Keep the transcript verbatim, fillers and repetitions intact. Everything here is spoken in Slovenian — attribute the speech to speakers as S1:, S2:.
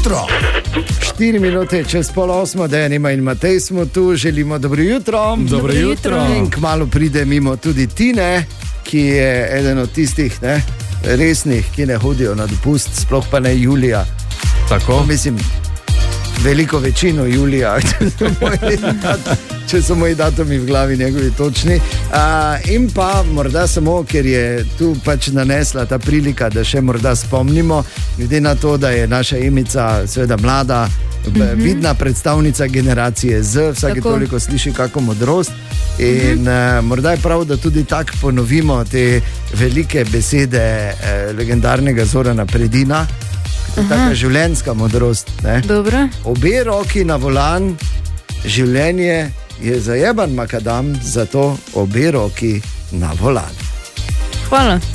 S1: jutro.
S2: Štiri minute čez pol osmo, Dejanima in Matej smo tu, želimo dobro jutro.
S3: Dobro jutro.
S2: In kmalu pride mimo tudi Tine, ki je eden od tistih ne, resnih, ki ne hodijo na dopust, sploh pa ne Julija.
S3: Tako?
S2: Mislim, veliko večino Julija, če so moji datumi v glavi njegovi točni. Uh, in pa morda samo, ker je tu pač nanesla ta prilika, da še morda spomnimo, glede na to, da je naša Emica seveda mlada, mm-hmm. vidna predstavnica generacije Z, vsake Tako. toliko sliši kako modrost. In mm-hmm. uh, morda je prav, da tudi tako ponovimo te velike besede eh, legendarnega Zorana Predina. Taka življenjska modrost. Obe roki na volan, življenje je zajeban makadam, zato obe roki na volan.
S4: Hvala.